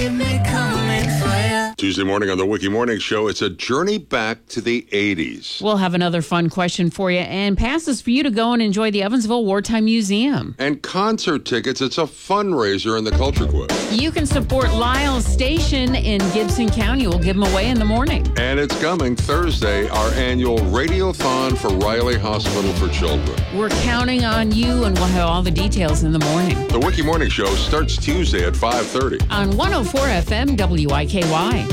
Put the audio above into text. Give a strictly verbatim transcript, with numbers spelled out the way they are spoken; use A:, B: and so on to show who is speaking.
A: Tuesday morning on the Wiki Morning Show, it's a journey back to the eighties.
B: We'll have another fun question for you and passes for you to go and enjoy the Evansville Wartime Museum.
A: And concert tickets. It's a fundraiser in the Culture Quiz.
B: You can support Lyle's Station in Gibson County. We'll give them away in the morning.
A: And it's coming Thursday, our annual Radiothon for Riley Hospital for Children.
B: We're counting on you, and we'll have all the details in the morning.
A: The Wiki Morning Show starts Tuesday at five thirty.
B: On one oh four F M W I K Y.